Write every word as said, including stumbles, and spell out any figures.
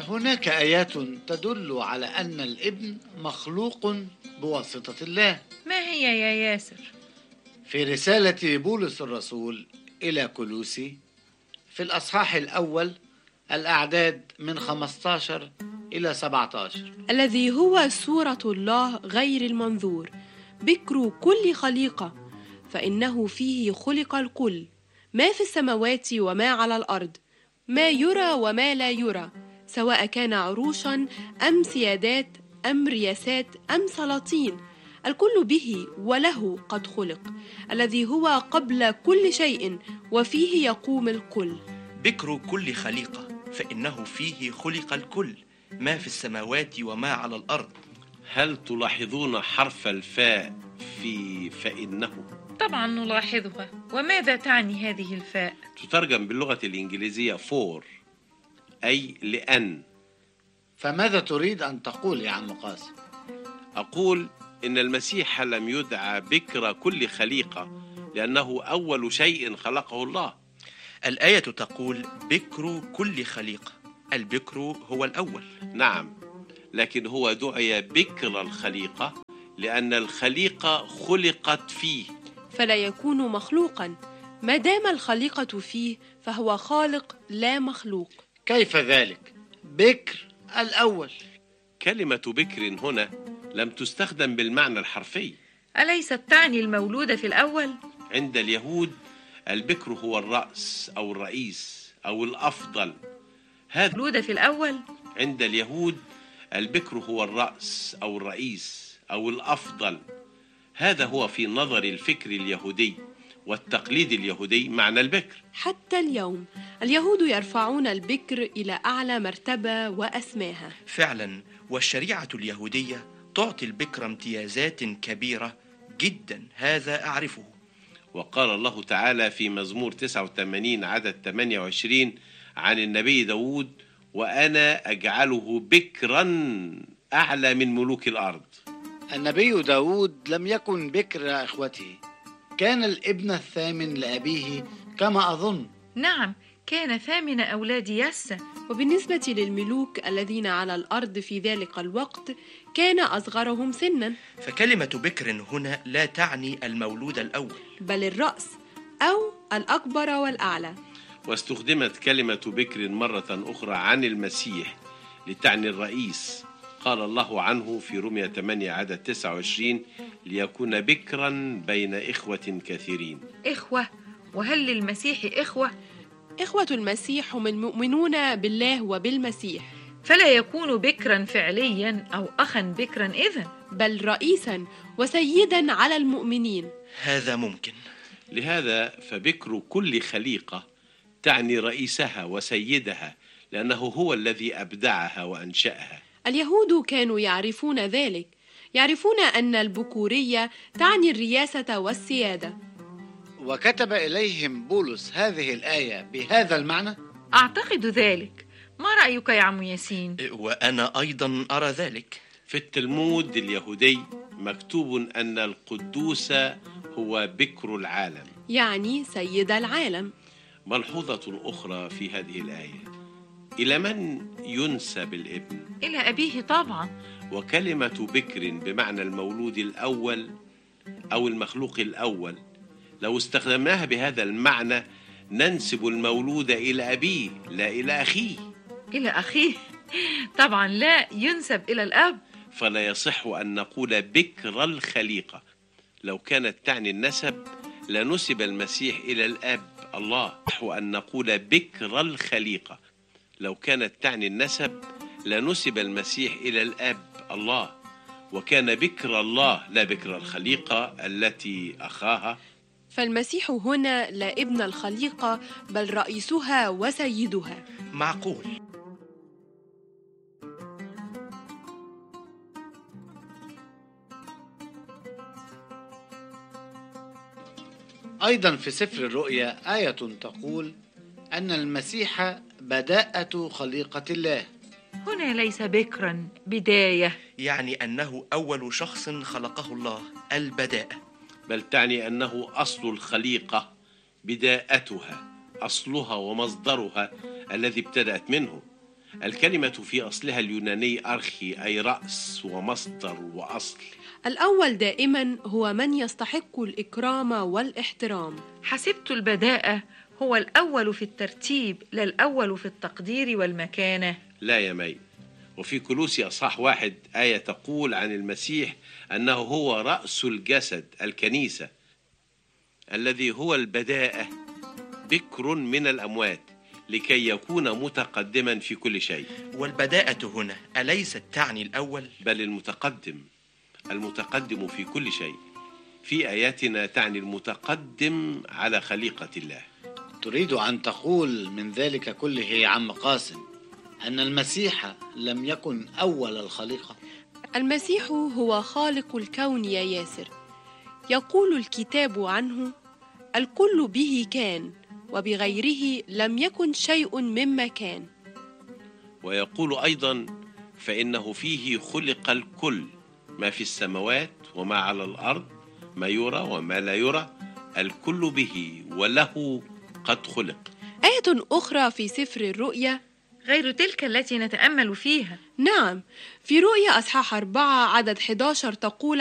هناك آيات تدل على أن الابن مخلوق بواسطة الله. ما هي يا ياسر؟ في رسالة بولس الرسول إلى كولوسي في الأصحاح الأول الأعداد من خمسة عشر إلى سبعة عشر: الذي هو صورة الله غير المنظور، بكر كل خليقة، فإنه فيه خلق الكل، ما في السماوات وما على الأرض، ما يرى وما لا يرى، سواء كان عروشا أم سيادات أم رياسات أم سلاطين، الكل به وله قد خلق، الذي هو قبل كل شيء وفيه يقوم الكل. بكر كل خليقة، فإنه فيه خلق الكل، ما في السماوات وما على الأرض. هل تلاحظون حرف الفاء في فإنه؟ طبعا نلاحظها. وماذا تعني هذه الفاء؟ تترجم باللغة الإنجليزية فور، أي لأن. فماذا تريد أن تقول يا عم قاسم؟ أقول إن المسيح لم يدعى بكر كل خليقة لأنه أول شيء خلقه الله. الآية تقول بكر كل خليقة، البكر هو الأول. نعم، لكن هو دعي بكر الخليقة لأن الخليقة خلقت فيه، فلا يكون مخلوقا ما دام الخليقة فيه، فهو خالق لا مخلوق. كيف ذلك؟ بكر الأول. كلمة بكر هنا لم تستخدم بالمعنى الحرفي. أليست تعني المولود في الأول؟ عند اليهود البكر هو الرأس أو الرئيس أو الأفضل. هذا المولود في الأول. عند اليهود البكر هو الرأس أو الرئيس أو الأفضل. هذا هو في نظر الفكر اليهودي والتقليد اليهودي معنى البكر. حتى اليوم اليهود يرفعون البكر إلى أعلى مرتبة وأسماها. فعلا، والشريعة اليهودية تعطي البكر امتيازات كبيرة جدا، هذا أعرفه. وقال الله تعالى في مزمور تسعة وثمانين عدد ثمانية وعشرين عن النبي داود: وأنا أجعله بكرا أعلى من ملوك الأرض. النبي داود لم يكن بكر إخوته، كان الابن الثامن لأبيه كما أظن. نعم، كان ثامن أولاد يسى. وبالنسبة للملوك الذين على الأرض في ذلك الوقت كان أصغرهم سنا. فكلمة بكر هنا لا تعني المولود الأول، بل الرأس أو الأكبر والأعلى. واستخدمت كلمة بكر مرة أخرى عن المسيح لتعني الرئيس. قال الله عنه في رومية ثمانية عدد تسعة وعشرين: ليكون بكرا بين إخوة كثيرين. إخوة؟ وهل للمسيح إخوة؟ إخوة المسيح هم المؤمنون بالله وبالمسيح. فلا يكون بكرا فعليا أو أخا بكرا إذن، بل رئيسا وسيدا على المؤمنين. هذا ممكن. لهذا فبكر كل خليقة تعني رئيسها وسيدها، لأنه هو الذي أبدعها وأنشأها. اليهود كانوا يعرفون ذلك، يعرفون أن البكورية تعني الرياسة والسيادة. وكتب إليهم بولس هذه الآية بهذا المعنى؟ أعتقد ذلك. ما رأيك يا عم ياسين؟ وأنا أيضا أرى ذلك. في التلمود اليهودي مكتوب أن القدوس هو بكر العالم، يعني سيد العالم. ملحوظة أخرى في هذه الآية: إلى من ينسب الابن؟ إلى أبيه طبعا. وكلمة بكر بمعنى المولود الأول أو المخلوق الأول، لو استخدمناها بهذا المعنى ننسب المولود إلى أبيه لا إلى أخيه. إلى أخيه؟ طبعا لا، ينسب إلى الأب. فلا يصح أن نقول بكر الخليقة. لو كانت تعني النسب لنسب المسيح إلى الأب الله. يصح أن نقول بكر الخليقة. لو كانت تعني النسب لنسب المسيح إلى الأب الله، وكان بكر الله لا بكر الخليقة التي أخاها. فالمسيح هنا لا ابن الخليقة بل رئيسها وسيدها. معقول. أيضا في سفر الرؤيا آية تقول أن المسيح بداءة خليقة الله. هنا ليس بكرا، بداية، يعني أنه أول شخص خلقه الله، البداءة. بل تعني أنه أصل الخليقة، بداءتها، أصلها ومصدرها الذي ابتدأت منه. الكلمة في أصلها اليوناني أرخي، أي رأس ومصدر وأصل. الأول دائما هو من يستحق الإكرام والاحترام. حسبت البداءة هو الأول في الترتيب لا الأول في التقدير والمكانة. لا يا مي. وفي كولوسي أصحاح واحد آية تقول عن المسيح أنه هو رأس الجسد الكنيسة الذي هو البداءة، بكر من الأموات، لكي يكون متقدما في كل شيء. والبداءة هنا أليست تعني الأول؟ بل المتقدم، المتقدم في كل شيء. في آياتنا تعني المتقدم على خليقة الله. تريد أن تقول من ذلك كله يا عم قاسم أن المسيح لم يكن أول الخليقة؟ المسيح هو خالق الكون يا ياسر. يقول الكتاب عنه: الكل به كان، وبغيره لم يكن شيء مما كان. ويقول أيضا: فإنه فيه خلق الكل، ما في السماوات وما على الأرض، ما يرى وما لا يرى، الكل به وله قد خلق. آية أخرى في سفر الرؤيا غير تلك التي نتأمل فيها. نعم، في رؤيا أصحاح أربعة عدد أحد عشر تقول